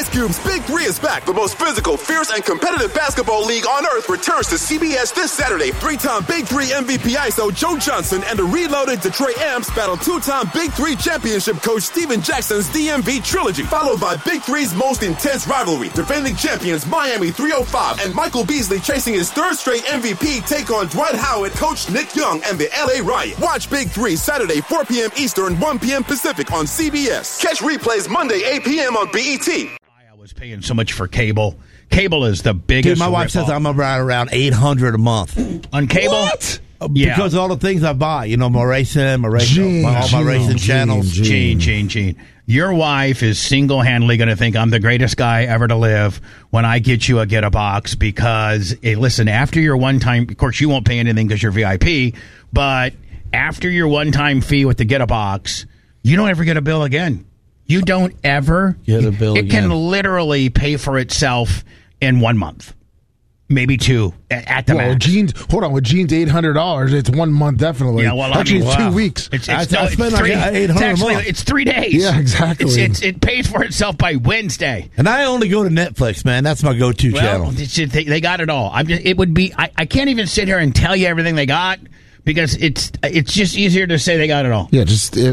Ice Cube's Big 3 is back. The most physical, fierce, and competitive basketball league on earth returns to CBS this Saturday. 3-time Big 3 MVP ISO Joe Johnson and the reloaded Detroit Amps battle 2-time Big 3 championship coach Steven Jackson's DMV trilogy, followed by Big 3's most intense rivalry. Defending champions Miami 305 and Michael Beasley chasing his third straight MVP take on Dwight Howard, coach Nick Young, and the LA Riot. Watch Big 3 Saturday 4 p.m. Eastern, 1 p.m. Pacific on CBS. Catch replays Monday 8 p.m. on BET. I was paying so much for cable. Cable is the biggest. Dude, my wife says I'm around $800 a month on cable. What? Yeah. Because of all the things I buy, all my racing channels. Gene. Your wife is single-handedly going to think I'm the greatest guy ever to live when I get you a Get-A-Box because, listen, after your one-time, of course, you won't pay anything because you're VIP, but after your one-time fee with the Get-A-Box, you don't ever get a bill again. You don't ever get a bill again. It can literally pay for itself in 1 month. Maybe 2 at the max. With Gene's $800, it's 1 month definitely. Yeah, well, actually, it's 2 weeks. It's $800 a month. It's 3 days. Yeah, exactly. It pays for itself by Wednesday. And I only go to Netflix, man. That's my go-to channel. They got it all. I can't even sit here and tell you everything they got. Because it's just easier to say they got it all. Yeah,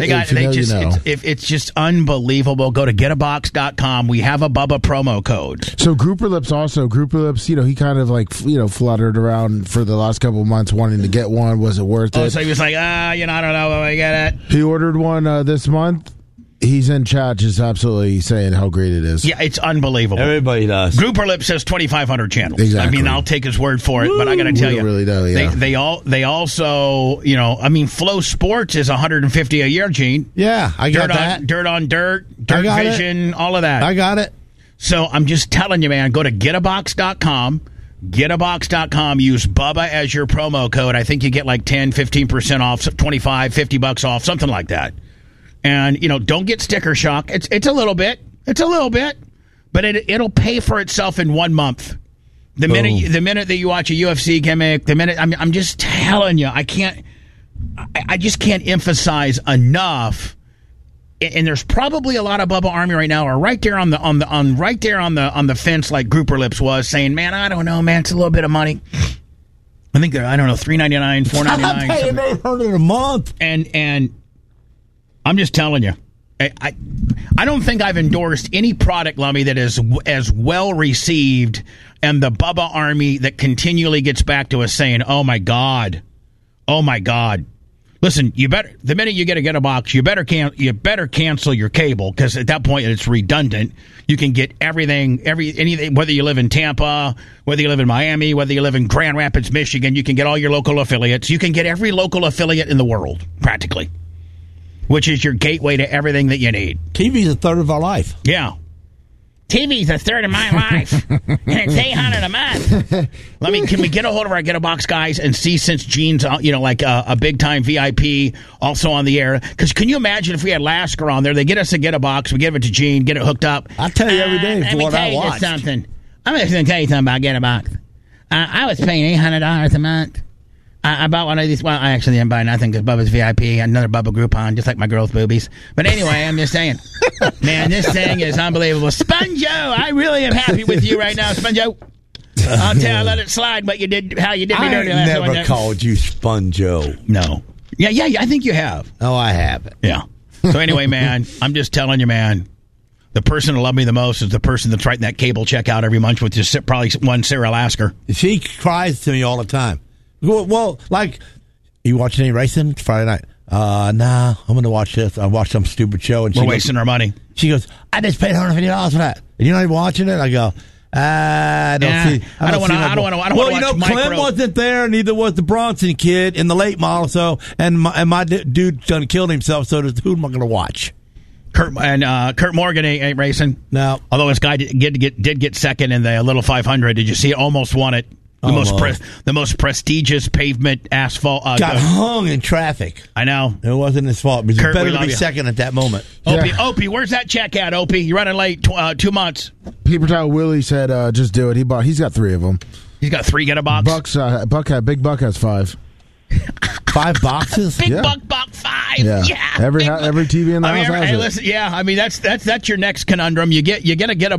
it's just unbelievable. Go to getabox.com. We have a Bubba promo code. So Grouper Lips, he kind of fluttered around for the last couple of months wanting to get one. Was it worth it? So he was like, I don't know if I get it. He ordered one this month. He's in chat just absolutely saying how great it is. Yeah, it's unbelievable. Everybody does. Grouper Lip says 2,500 channels. Exactly. I mean, I'll take his word for it, but I got to tell you, really do, yeah. they also, Flow Sports is $150 a year, Gene. Yeah, I got that. Dirt on Dirt Vision, all of that. I got it. So I'm just telling you, man, go to getabox.com. Getabox.com. Use Bubba as your promo code. I think you get like 10, 15% off, 25, $50 off, something like that. And, don't get sticker shock. It's a little bit. But it'll pay for itself in 1 month. The minute that you watch a UFC gimmick, I'm just telling you, I just can't emphasize enough. And there's probably a lot of Bubba Army right now are right there on the fence like Grouper Lips was saying, man, I don't know, man, it's a little bit of money. I think they're, $3.99, $4.99. I'm paying $800 a month. And I'm just telling you, I don't think I've endorsed any product, Lummy, that is as well received, and the Bubba Army that continually gets back to us saying, "Oh my God." Listen, the minute you get a box, you better cancel your cable because at that point it's redundant. You can get anything, whether you live in Tampa, whether you live in Miami, whether you live in Grand Rapids, Michigan. You can get all your local affiliates. You can get every local affiliate in the world practically, which is your gateway to everything that you need. TV's a third of our life. Yeah. TV's a third of my life. And it's $800 a month. Can we get a hold of our Get-A-Box guys and see, since Gene's, a big-time VIP also on the air? Because can you imagine if we had Lasker on there? They get us a Get-A-Box, we give it to Gene, get it hooked up. I tell you every day for what I watched. I'm just going to tell you something about Get-A-Box. I was paying $800 a month. I bought one of these. Well, I actually didn't buy nothing because Bubba's VIP. Another Bubba Groupon, just like my girl's boobies. But anyway, I'm just saying. Man, this thing is unbelievable. Sponjo, I really am happy with you right now, Sponjo. I'll let it slide how you did me dirty last I never called you Sponjo. No. Yeah, I think you have. Oh, I haven't. Yeah. So anyway, man, I'm just telling you, man, the person who loved me the most is the person that's writing that cable check out every month with just probably one Sarah Lasker. She cries to me all the time. Well, you watching any racing Friday night? Nah, I'm going to watch this. I watched some stupid show. And we're wasting our money. She goes, I just paid $150 for that. And you're not even watching it? I go, I don't want to watch Clem wasn't there, neither was the Bronson kid in the late model, and my dude done killed himself, so who am I going to watch? Kurt Morgan ain't racing. No. Although his guy did get second in the little 500. Did you see it? Almost won it. The most prestigious pavement asphalt got hung in traffic. I know it wasn't his fault. But Kurt, better to be second at that moment. Opie, where's that check at? Opie, you're running late 2 months. Peeper Towel Willie said, "Just do it." He's got 3 of them. He's got 3. Get a box. Big Buck has 5. 5 boxes. Big Buck bought 5. Yeah. Every TV in the house has it. Listen, that's your next conundrum. You get a